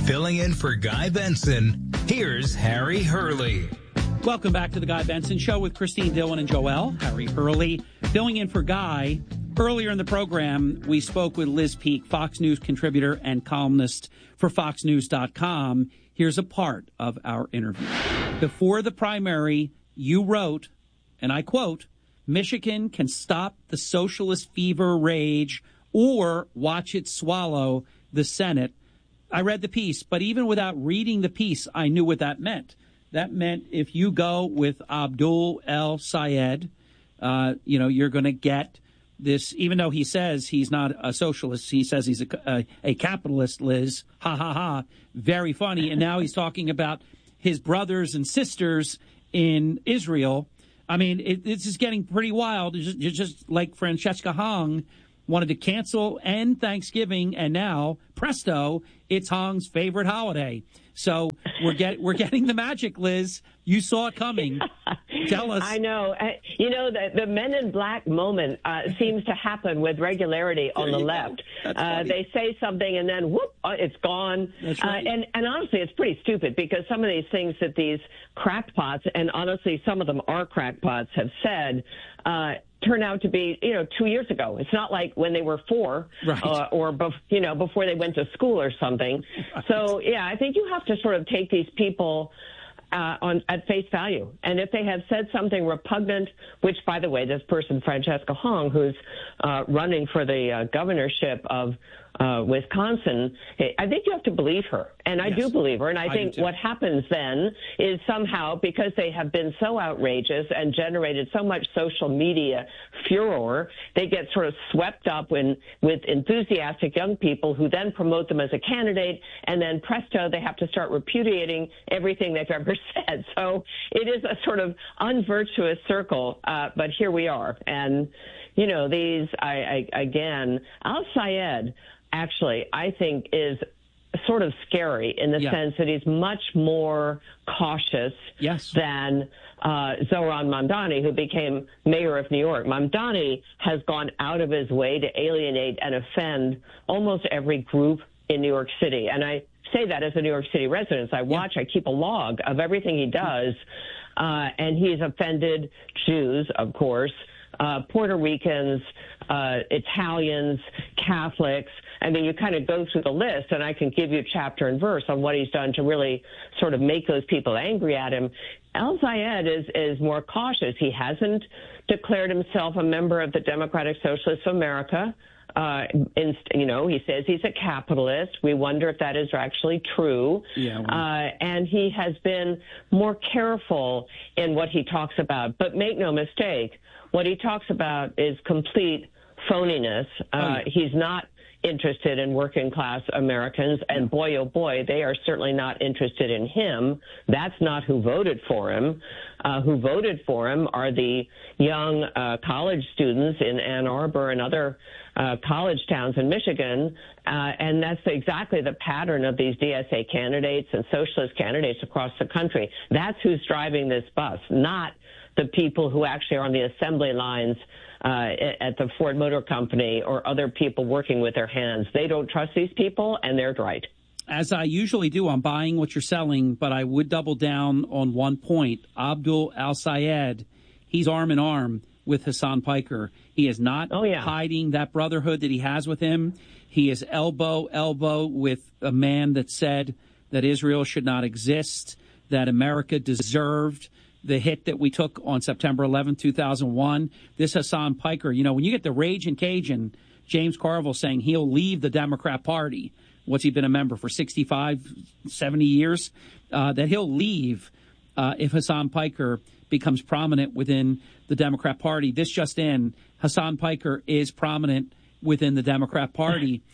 Filling in for Guy Benson, here's Harry Hurley. Welcome back to the Guy Benson Show with Christine Dillon and Joel. Harry Hurley filling in for Guy. Earlier in the program, we spoke with Liz Peek, Fox News contributor and columnist for FoxNews.com. Here's a part of our interview. Before the primary, you wrote, and I quote, "Michigan can stop the socialist fever rage or watch it swallow the Senate." I read the piece, but even without reading the piece, I knew what that meant. That meant if you go with Abdul El-Sayed, you're going to get this, even though he says he's not a socialist, he says he's a capitalist, Liz. Ha, ha, ha. Very funny. And now he's talking about his brothers and sisters in Israel. I mean, it's just getting pretty wild. It's just like Francesca Hong wanted to cancel end Thanksgiving, and now, presto, it's Hong's favorite holiday. So we're getting the magic, Liz. You saw it coming. Tell us. I know. The Men in Black moment seems to happen with regularity on the left. They say something and then, whoop, it's gone. That's right. And honestly, it's pretty stupid because some of these things that these crackpots, and honestly, some of them are crackpots, have said, turn out to be, 2 years ago. It's not like when they were 4 right. or before they went to school or something. Right. So, yeah, I think you have to sort of take these people at face value. And if they have said something repugnant, which, by the way, this person, Francesca Hong, who's running for the governorship of Wisconsin, I think you have to believe her. And I do believe her. And I think what happens then is somehow, because they have been so outrageous and generated so much social media furor, they get sort of swept up with enthusiastic young people who then promote them as a candidate. And then presto, they have to start repudiating everything they've ever said. So it is a sort of unvirtuous circle. But here we are. And, again, Al-Sayed actually, I think, is sort of scary in the sense that he's much more cautious than Zohran Mamdani, who became mayor of New York. Mamdani has gone out of his way to alienate and offend almost every group in New York City. And I say that as a New York City resident. I keep a log of everything he does. And he's offended Jews, of course, Puerto Ricans, Italians, Catholics. I mean, you kind of go through the list, and I can give you chapter and verse on what he's done to really sort of make those people angry at him. El-Sayed is more cautious. He hasn't declared himself a member of the Democratic Socialists of America. He says he's a capitalist. We wonder if that is actually true. And he has been more careful in what he talks about. But make no mistake, what he talks about is complete phoniness. He's not interested in working class Americans, and boy, oh boy, they are certainly not interested in him. That's not who voted for him. Who voted for him are the young college students in Ann Arbor and other college towns in Michigan, and that's exactly the pattern of these DSA candidates and socialist candidates across the country. That's who's driving this bus, not the people who actually are on the assembly lines at the Ford Motor Company or other people working with their hands. They don't trust these people, and they're right. As I usually do, I'm buying what you're selling, but I would double down on one point. Abdul El-Sayed, he's arm in arm with Hassan Piker. He is not hiding that brotherhood that he has with him. He is elbow with a man that said that Israel should not exist, that America deserved the hit that we took on September 11, 2001. This Hassan Piker, when you get the Rage and Cajun, James Carville saying he'll leave the Democrat Party, what's he been a member for, 65, 70 years, that he'll leave if Hassan Piker becomes prominent within the Democrat Party. This just in, Hassan Piker is prominent within the Democrat Party.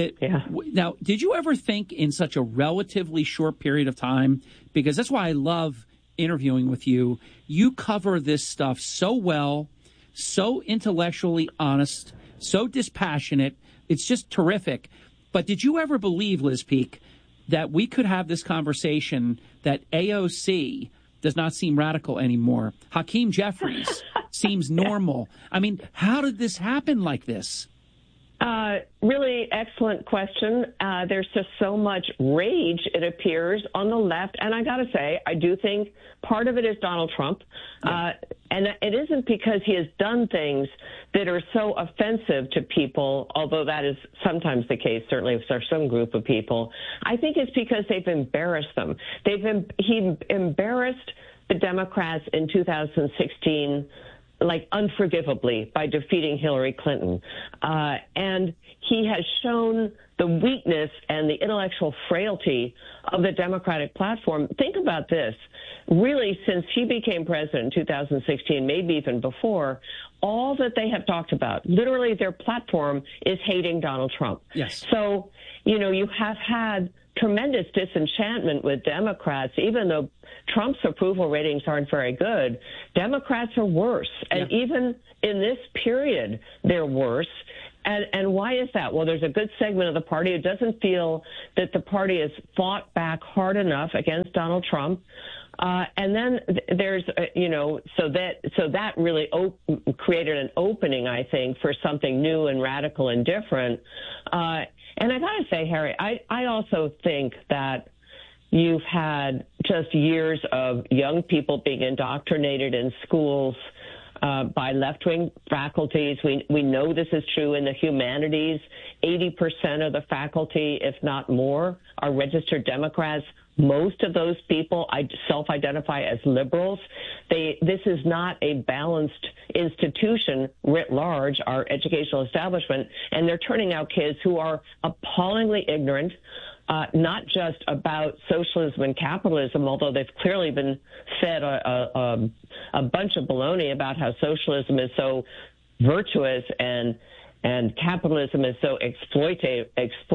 Now, did you ever think in such a relatively short period of time, because that's why I love interviewing with you, you cover this stuff so well, so intellectually honest, so dispassionate. It's just terrific. But did you ever believe, Liz Peek, that we could have this conversation that AOC does not seem radical anymore? Hakeem Jeffries seems normal. I mean, how did this happen like this? Really excellent question. There's just so much rage, it appears, on the left. And I got to say, I do think part of it is Donald Trump. Yeah. And it isn't because he has done things that are so offensive to people, although that is sometimes the case, certainly for some group of people. I think it's because they've embarrassed them. He embarrassed the Democrats in 2016 like unforgivably by defeating Hillary Clinton. And he has shown the weakness and the intellectual frailty of the Democratic platform. Think about this. Really, since he became president in 2016, maybe even before, all that they have talked about, literally their platform is hating Donald Trump. Yes. So, you have had tremendous disenchantment with Democrats, even though Trump's approval ratings aren't very good. Democrats are worse. And even in this period, they're worse. And why is that? Well, there's a good segment of the party who doesn't feel that the party has fought back hard enough against Donald Trump. And then there's, so that really created an opening, I think, for something new and radical and different. And I got to say, Harry, I also think that you've had just years of young people being indoctrinated in schools by left-wing faculties. We know this is true in the humanities. 80% of the faculty, if not more, are registered Democrats. Most of those people self-identify as liberals. This is not a balanced institution writ large, our educational establishment, and they're turning out kids who are appallingly ignorant, not just about socialism and capitalism, although they've clearly been fed a bunch of baloney about how socialism is so virtuous and capitalism is so exploitive.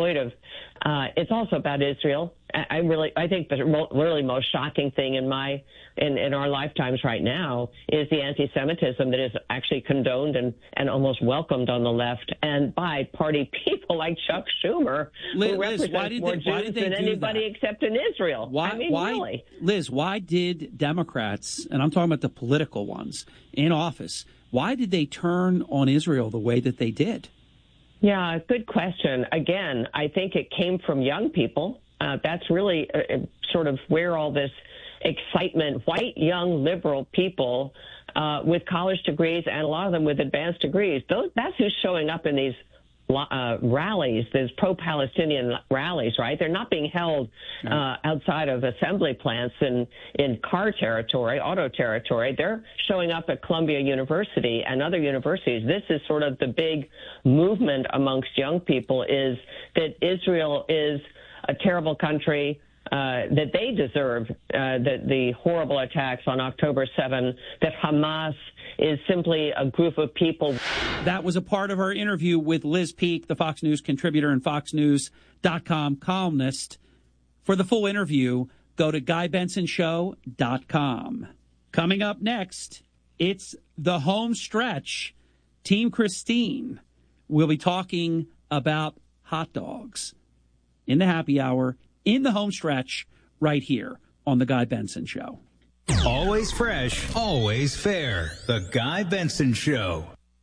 It's also about Israel. I think the really most shocking thing in our lifetimes right now is the anti-Semitism that is actually condoned and almost welcomed on the left and by party people like Chuck Schumer, who represents more Jews than anybody except in Israel. Really. Liz, why did Democrats, and I'm talking about the political ones in office, why did they turn on Israel the way that they did? Yeah, good question. Again, I think it came from young people. That's really sort of where all this excitement, white, young, liberal people with college degrees and a lot of them with advanced degrees, that's who's showing up in these rallies, these pro-Palestinian rallies, right? They're not being held outside of assembly plants in car territory, auto territory. They're showing up at Columbia University and other universities. This is sort of the big movement amongst young people, is that Israel is a terrible country, that they deserve the horrible attacks on October 7, that Hamas is simply a group of people. That was a part of our interview with Liz Peek, the Fox News contributor and FoxNews.com columnist. For the full interview, go to GuyBensonShow.com. Coming up next, it's the home stretch. Team Christine will be talking about hot dogs in the happy hour, in the home stretch, right here on The Guy Benson Show. Always fresh, always fair. The Guy Benson Show.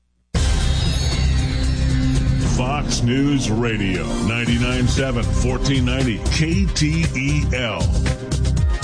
Fox News Radio, 99.7, 1490, KTEL.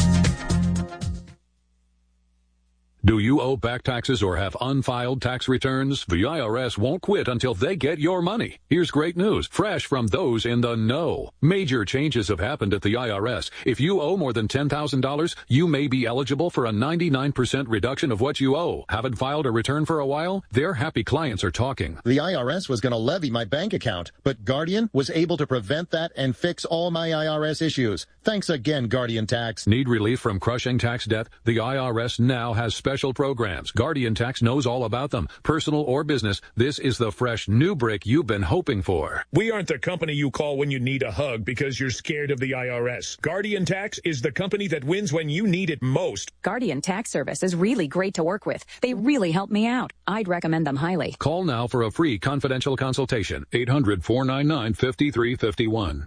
Do you owe back taxes or have unfiled tax returns? The IRS won't quit until they get your money. Here's great news, fresh from those in the know. Major changes have happened at the IRS. If you owe more than $10,000, you may be eligible for a 99% reduction of what you owe. Haven't filed a return for a while? Their happy clients are talking. The IRS was going to levy my bank account, but Guardian was able to prevent that and fix all my IRS issues. Thanks again, Guardian Tax. Need relief from crushing tax debt? The IRS now has special programs. Guardian Tax knows all about them. Personal or business, this is the fresh new brick you've been hoping for. We aren't the company you call when you need a hug because you're scared of the IRS. Guardian Tax is the company that wins when you need it most. Guardian Tax Service is really great to work with. They really help me out. I'd recommend them highly. Call now for a free confidential consultation. 800-499-5351.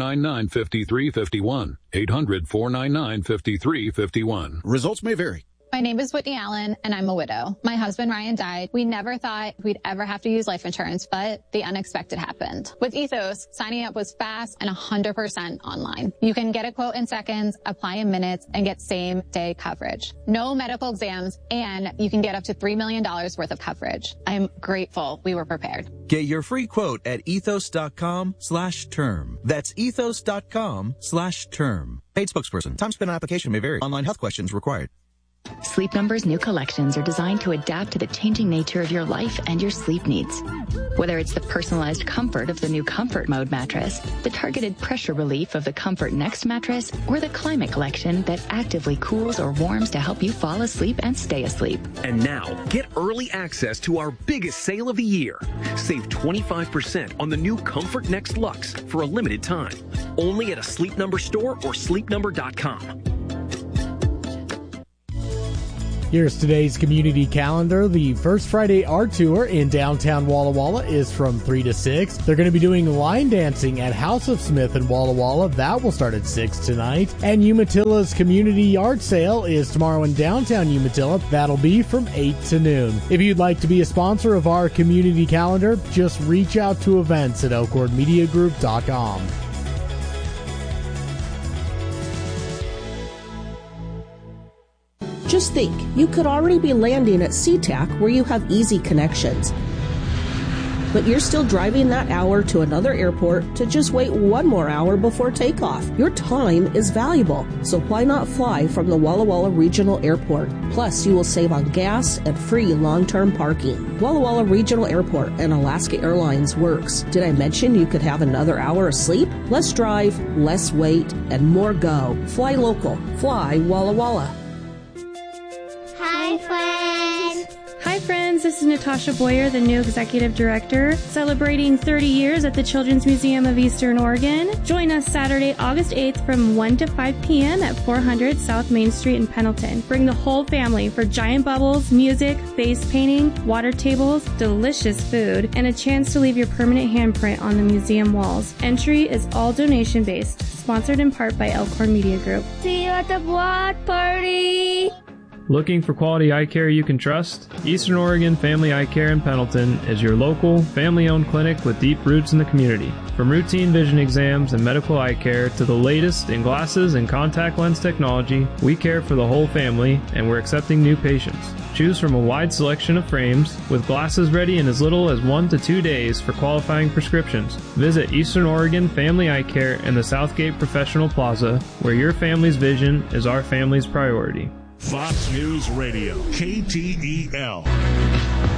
800-499-5351. 800-499-5351. Results may vary. My name is Whitney Allen, and I'm a widow. My husband, Ryan, died. We never thought we'd ever have to use life insurance, but the unexpected happened. With Ethos, signing up was fast and 100% online. You can get a quote in seconds, apply in minutes, and get same-day coverage. No medical exams, and you can get up to $3 million worth of coverage. I'm grateful we were prepared. Get your free quote at ethos.com/term. That's ethos.com/term. Paid spokesperson. Time spent on application may vary. Online health questions required. Sleep Number's new collections are designed to adapt to the changing nature of your life and your sleep needs. Whether it's the personalized comfort of the new Comfort Mode mattress, the targeted pressure relief of the Comfort Next mattress, or the Climate Collection that actively cools or warms to help you fall asleep and stay asleep. And now, get early access to our biggest sale of the year. Save 25% on the new Comfort Next Luxe for a limited time. Only at a Sleep Number store or sleepnumber.com. Here's today's community calendar. The First Friday Art Tour in downtown Walla Walla is from 3 to 6. They're going to be doing line dancing at House of Smith in Walla Walla. That will start at 6 tonight. And Umatillo's Community Yard Sale is tomorrow in downtown Umatilla. That'll be from 8 to noon. If you'd like to be a sponsor of our community calendar, just reach out to events at elkhornmediagroup.com. Just think, you could already be landing at SeaTac where you have easy connections. But you're still driving that hour to another airport to just wait one more hour before takeoff. Your time is valuable, so why not fly from the Walla Walla Regional Airport? Plus, you will save on gas and free long-term parking. Walla Walla Regional Airport and Alaska Airlines works. Did I mention you could have another hour of sleep? Less drive, less wait, and more go. Fly local. Fly Walla Walla. Hi, friends. Hi, friends. This is Natasha Boyer, the new Executive Director, celebrating 30 years at the Children's Museum of Eastern Oregon. Join us Saturday, August 8th from 1 to 5 p.m. at 400 South Main Street in Pendleton. Bring the whole family for giant bubbles, music, face painting, water tables, delicious food, and a chance to leave your permanent handprint on the museum walls. Entry is all donation-based, sponsored in part by Elkhorn Media Group. See you at the block party! Looking for quality eye care you can trust? Eastern Oregon Family Eye Care in Pendleton is your local, family-owned clinic with deep roots in the community. From routine vision exams and medical eye care to the latest in glasses and contact lens technology, we care for the whole family, and we're accepting new patients. Choose from a wide selection of frames, with glasses ready in as little as 1 to 2 days for qualifying prescriptions. Visit Eastern Oregon Family Eye Care in the Southgate Professional Plaza, where your family's vision is our family's priority. Fox News Radio, KTEL.